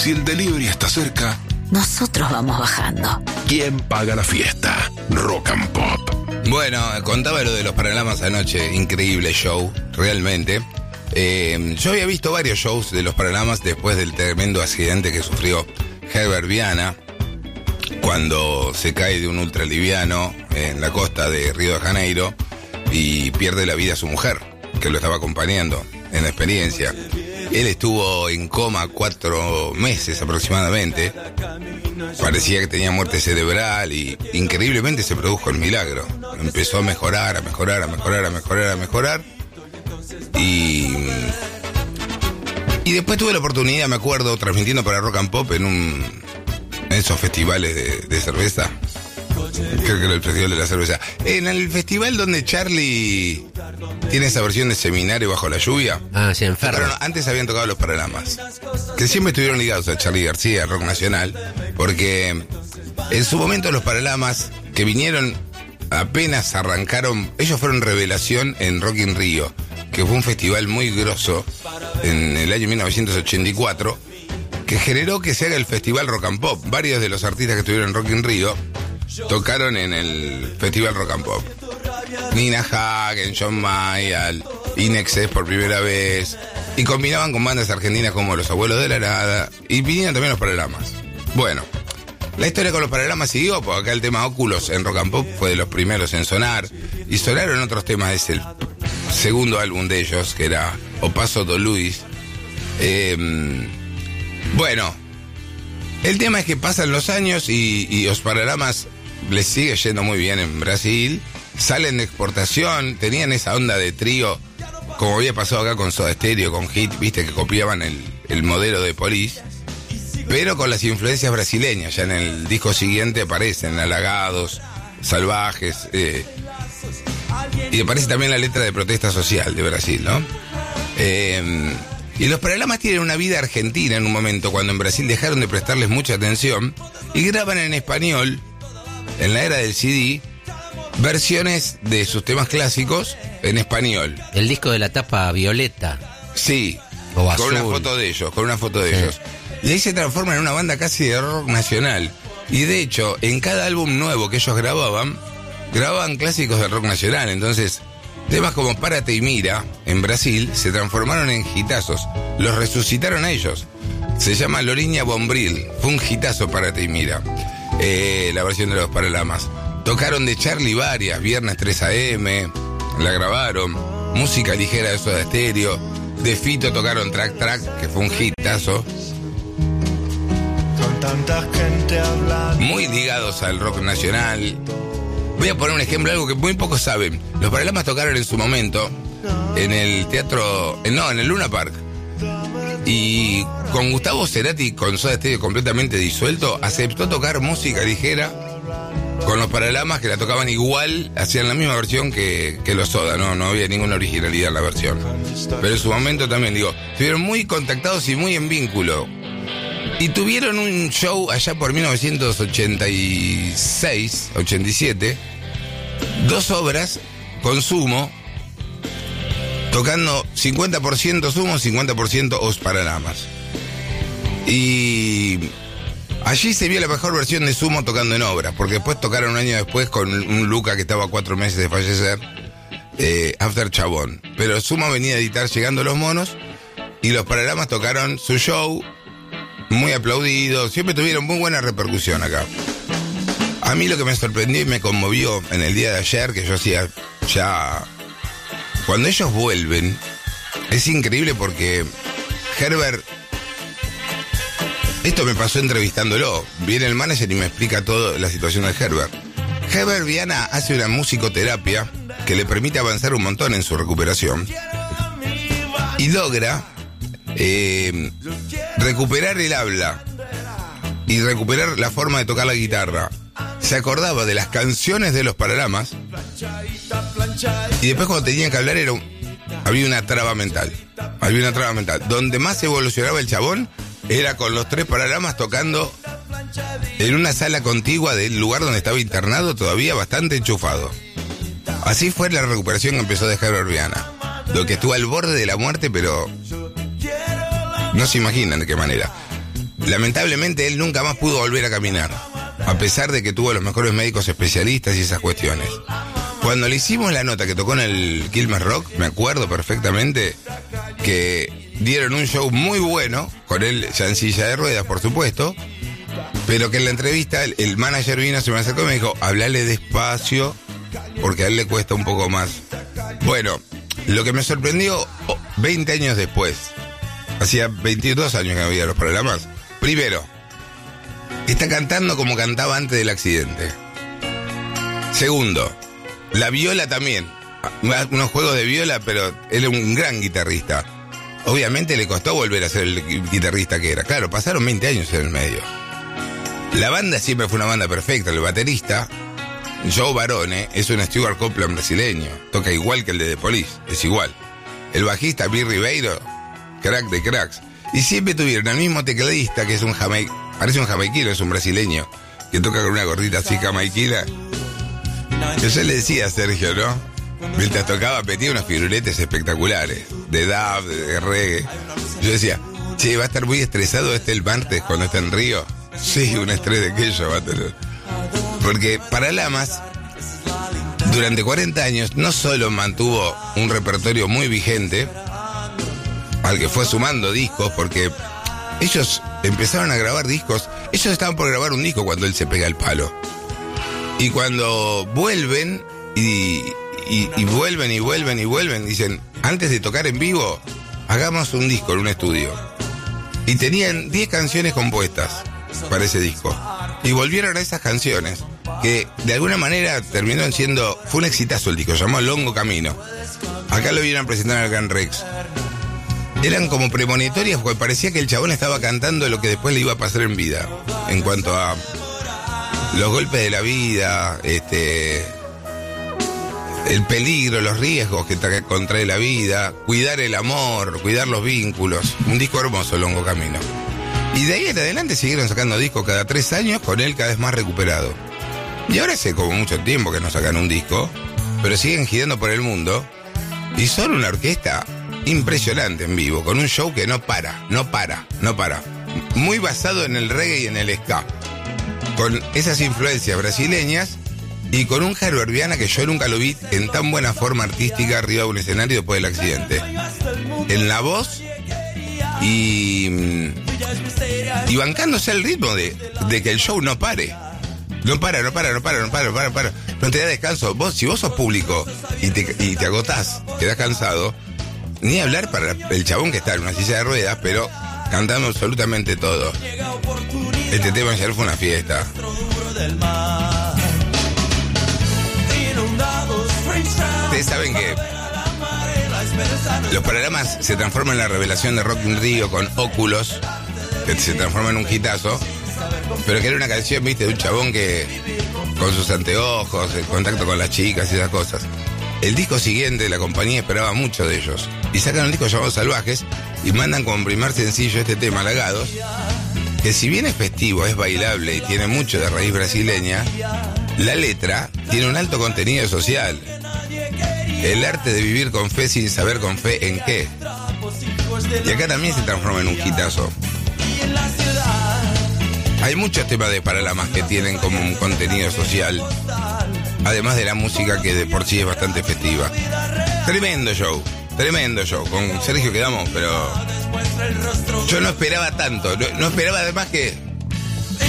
Si el delivery está cerca, nosotros vamos bajando. ¿Quién paga la fiesta? Rock and Pop. Bueno, contaba lo de los Paralamas anoche, increíble show, realmente. Yo había visto varios shows de los Paralamas después del tremendo accidente que sufrió Herbert Viana cuando se cae de un ultraliviano en la costa de Río de Janeiro y pierde la vida su mujer, que lo estaba acompañando en la experiencia. Él estuvo en coma 4 meses aproximadamente. Parecía que tenía muerte cerebral y increíblemente se produjo el milagro. Empezó a mejorar. Y después tuve la oportunidad, me acuerdo, transmitiendo para Rock and Pop en esos festivales de cerveza. Creo que era el Festival de la Cerveza. En el festival donde Charlie tiene esa versión de Seminario bajo la lluvia. Ah, sí, en Ferro. Antes habían tocado los Paralamas, que siempre estuvieron ligados a Charlie García, Rock Nacional, porque en su momento los Paralamas, que vinieron apenas arrancaron, ellos fueron revelación en Rock in Rio, que fue un festival muy grosso en el año 1984, que generó que se haga el Festival Rock and Pop. Varios de los artistas que estuvieron en Rock in Rio tocaron en el Festival Rock and Pop. Nina Hagen, John Mayall, Inexcess por primera vez, y combinaban con bandas argentinas como Los Abuelos de la Nada, y vinieron también los Paralamas. Bueno, la historia con los Paralamas siguió, porque acá el tema Óculos en Rock and Pop fue de los primeros en sonar, y sonaron otros temas. Es el segundo álbum de ellos, que era O Paso do Luis. Bueno, el tema es que pasan los años y los Paralamas les sigue yendo muy bien en Brasil, salen de exportación, tenían esa onda de trío, como había pasado acá con Soda Stereo, con Hit, viste, que copiaban el modelo de Police, pero con las influencias brasileñas. Ya en el disco siguiente aparecen Halagados, Salvajes, y aparece también la letra de Protesta Social de Brasil, ¿no? Y los Paralamas tienen una vida argentina en un momento, cuando en Brasil dejaron de prestarles mucha atención y graban en español, en la era del CD, versiones de sus temas clásicos en español. El disco de la tapa violeta. Sí, o con una foto de ellos, Y ahí se transforman en una banda casi de rock nacional. Y de hecho, en cada álbum nuevo que ellos grababan clásicos de rock nacional. Entonces, temas como Párate y Mira, en Brasil, se transformaron en hitazos. Los resucitaron a ellos. Se llama Loriña Bombril. Fue un hitazo Párate y Mira. La versión de los Paralamas. Tocaron de Charlie varias, Viernes 3 AM, la grabaron. Música ligera de Soda Stereo. De Fito tocaron Track Track, que fue un hitazo. Muy ligados al rock nacional. Voy a poner un ejemplo, algo que muy pocos saben. Los Paralamas tocaron en su momento en el teatro, en el Luna Park. Y con Gustavo Cerati, con Soda Stereo completamente disuelto, aceptó tocar música ligera con los Paralamas, que la tocaban igual, hacían la misma versión que los Soda, no había ninguna originalidad en la versión. Pero en su momento también, estuvieron muy contactados y muy en vínculo. Y tuvieron un show allá por 1986, 87, 2 obras con Sumo, tocando 50% Sumo, 50% Os Paralamas. Y allí se vio la mejor versión de Sumo tocando en obras, porque después tocaron un año después con un Luca que estaba a 4 meses de fallecer, After Chabón. Pero Sumo venía a editar Llegando los Monos, y los Paralamas tocaron su show, muy aplaudidos, siempre tuvieron muy buena repercusión acá. A mí lo que me sorprendió y me conmovió en el día de ayer, que yo hacía ya... Cuando ellos vuelven, es increíble porque Herbert... Esto me pasó entrevistándolo. Viene el manager y me explica toda la situación de Herbert. Herbert Viana hace una musicoterapia que le permite avanzar un montón en su recuperación. Y logra recuperar el habla y recuperar la forma de tocar la guitarra. Se acordaba de las canciones de los Paralamas y después cuando tenían que hablar había una traba mental. Donde más evolucionaba el chabón era con los 3 Paralamas tocando en una sala contigua del lugar donde estaba internado, todavía bastante enchufado. Así fue la recuperación que empezó de Herbert Viana. Lo que estuvo al borde de la muerte, pero no se imaginan de qué manera. lamentablemente él nunca más pudo volver a caminar, a pesar de que tuvo los mejores médicos especialistas y esas cuestiones. Cuando le hicimos la nota que tocó en el Quilmes Rock, me acuerdo perfectamente que dieron un show muy bueno, con él ya en silla de ruedas, por supuesto, pero que en la entrevista el manager vino, se me acercó y me dijo, hablale despacio, porque a él le cuesta un poco más. Bueno, lo que me sorprendió 20 años después, hacía 22 años que no había los Paralamas. Primero, está cantando como cantaba antes del accidente. Segundo, la viola también. Unos juegos de viola, pero él es un gran guitarrista. Obviamente le costó volver a ser el guitarrista que era. Claro, pasaron 20 años en el medio. La banda siempre fue una banda perfecta. El baterista, Joe Barone, es un Stuart Copeland brasileño. Toca igual que el de The Police, es igual. El bajista, Bill Ribeiro, crack de cracks. Y siempre tuvieron al mismo tecladista, que es parece un jamaiquino, es un brasileño, que toca con una gorrita así jamaiquina. Yo le decía a Sergio, ¿no? Mientras tocaba, metía unos firuletes espectaculares, de dub, de reggae. Yo decía, che, va a estar muy estresado el martes cuando está en Río. Sí, un estrés de aquello va a tener. Porque Paralamas, durante 40 años, no solo mantuvo un repertorio muy vigente, al que fue sumando discos, porque ellos empezaron a grabar discos. Ellos estaban por grabar un disco cuando él se pega el palo. Y cuando vuelven y vuelven, dicen, antes de tocar en vivo, hagamos un disco en un estudio. Y tenían 10 canciones compuestas para ese disco. Y volvieron a esas canciones, que de alguna manera terminaron siendo, fue un exitazo el disco, se llamó Longo Camino. Acá lo vieron a presentar al Gran Rex. Eran como premonitorias, porque parecía que el chabón estaba cantando lo que después le iba a pasar en vida, en cuanto a los golpes de la vida, el peligro, los riesgos que contrae la vida, cuidar el amor, cuidar los vínculos. Un disco hermoso, Longo Camino. Y de ahí en adelante siguieron sacando discos cada 3 años, con él cada vez más recuperado. Y ahora hace como mucho tiempo que no sacan un disco, pero siguen girando por el mundo y son una orquesta impresionante en vivo, con un show que no para. Muy basado en el reggae y en el ska, con esas influencias brasileñas y con un Jaro Herbiana que yo nunca lo vi en tan buena forma artística arriba de un escenario después del accidente. En la voz y bancándose el ritmo de que el show no pare. No para. No te da descanso. Si vos sos público y te agotás, quedás cansado, ni hablar para el chabón que está en una silla de ruedas, pero cantando absolutamente todo. Este tema ayer fue una fiesta. Ustedes saben que los Paralamas se transforman en la revelación de Rock in Rio con Óculos, que se transforma en un hitazo, pero que era una canción, viste, de un chabón que con sus anteojos, el contacto con las chicas y esas cosas. El disco siguiente, la compañía esperaba mucho de ellos, y sacan un disco llamado Salvajes y mandan como primer sencillo este tema, Halagados, que si bien es festivo, es bailable y tiene mucho de raíz brasileña, la letra tiene un alto contenido social. El arte de vivir con fe sin saber con fe en qué. Y acá también se transforma en un hitazo. Hay muchos temas de Paralamas que tienen como un contenido social, además de la música que de por sí es bastante festiva. Tremendo show. Con Sergio quedamos, pero yo no esperaba tanto. No esperaba además que